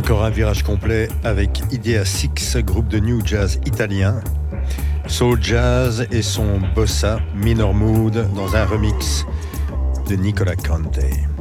Encore un virage complet avec Idea Six, groupe de new jazz italien. Soul Jazz et son bossa Minor Mood dans un remix de Nicola Conte.